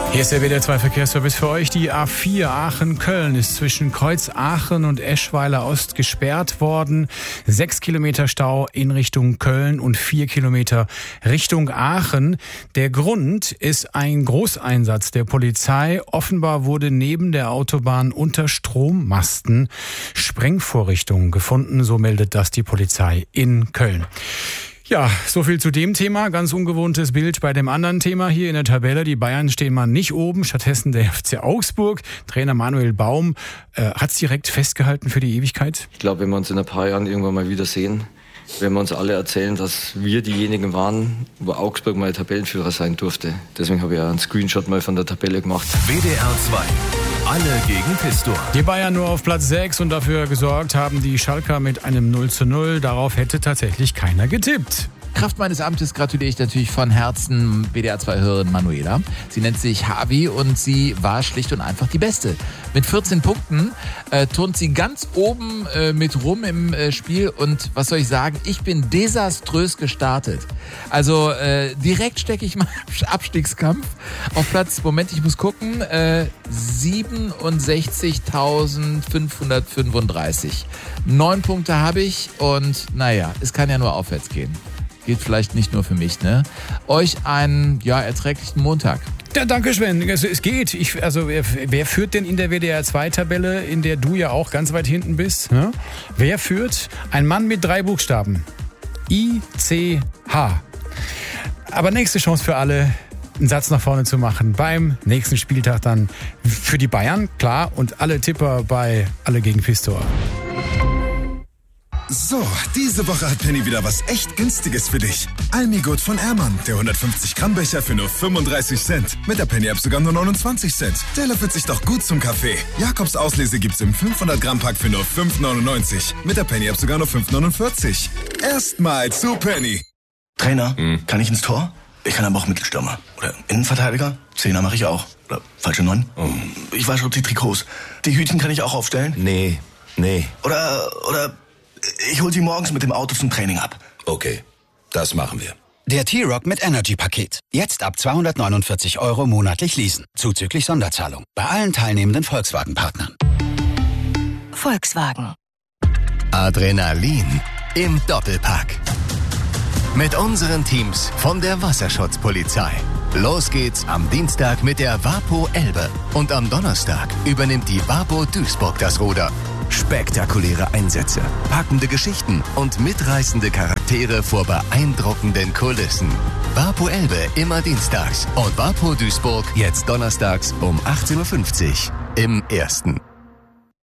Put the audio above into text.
Hier ist der WDR 2 Verkehrsservice für euch. Die A4 Aachen-Köln ist zwischen Kreuz Aachen und Eschweiler Ost gesperrt worden. 6 Kilometer Stau in Richtung Köln und 4 Kilometer Richtung Aachen. Der Grund ist ein Großeinsatz der Polizei. Offenbar wurde neben der Autobahn unter Strommasten Sprengvorrichtungen gefunden. So meldet das die Polizei in Köln. Ja, so viel zu dem Thema. Ganz ungewohntes Bild bei dem anderen Thema hier in der Tabelle. Die Bayern stehen mal nicht oben, stattdessen der FC Augsburg. Trainer Manuel Baum hat es direkt festgehalten für die Ewigkeit. Ich glaube, wenn wir uns in ein paar Jahren irgendwann mal wiedersehen, werden wir uns alle erzählen, dass wir diejenigen waren, wo Augsburg mal Tabellenführer sein durfte. Deswegen habe ich einen Screenshot mal von der Tabelle gemacht. WDR 2. Alle gegen Pistor. Die Bayern nur auf Platz 6 und dafür gesorgt haben die Schalker mit einem 0:0. Darauf hätte tatsächlich keiner getippt. Kraft meines Amtes gratuliere ich natürlich von Herzen WDR 2-Hörerin Manuela. Sie nennt sich Havi und sie war schlicht und einfach die Beste. Mit 14 Punkten turnt sie ganz oben mit rum im Spiel und was soll ich sagen, ich bin desaströs gestartet. Also direkt stecke ich mal im Abstiegskampf auf Platz, Moment, ich muss gucken, 67.535. 9 Punkte habe ich und naja, es kann ja nur aufwärts gehen. Geht vielleicht nicht nur für mich, ne? Euch einen, erträglichen Montag. Ja, danke, Sven. Es geht. Wer führt denn in der WDR-2-Tabelle, in der du ja auch ganz weit hinten bist? Ne? Wer führt? Ein Mann mit 3 Buchstaben. ICH. Aber nächste Chance für alle, einen Satz nach vorne zu machen. Beim nächsten Spieltag dann für die Bayern, klar. Und alle Tipper bei Alle gegen Pistor. So, diese Woche hat Penny wieder was echt Günstiges für dich. Almigut von Ehrmann, der 150-Gramm-Becher für nur 35 Cent. Mit der Penny-App sogar nur 29 Cent. Der löffelt sich doch gut zum Kaffee. Jakobs Auslese gibt's im 500-Gramm-Pack für nur 5,99. Mit der Penny-App sogar nur 5,49. Erstmal zu Penny. Trainer, kann ich ins Tor? Ich kann aber auch Mittelstürmer. Oder Innenverteidiger? Zehner mache ich auch. Oder falsche 9? Ich wasche auch die Trikots. Die Hütchen kann ich auch aufstellen? Nee. Oder ich hol sie morgens mit dem Auto zum Training ab. Okay, das machen wir. Der T-Rock mit Energy-Paket. Jetzt ab 249 € monatlich leasen. Zuzüglich Sonderzahlung. Bei allen teilnehmenden Volkswagen-Partnern. Volkswagen. Adrenalin im Doppelpack. Mit unseren Teams von der Wasserschutzpolizei. Los geht's am Dienstag mit der Vapo Elbe. Und am Donnerstag übernimmt die Vapo Duisburg das Ruder. Spektakuläre Einsätze, packende Geschichten und mitreißende Charaktere vor beeindruckenden Kulissen. Vapo Elbe immer dienstags und Vapo Duisburg jetzt donnerstags um 18:50 Uhr im Ersten.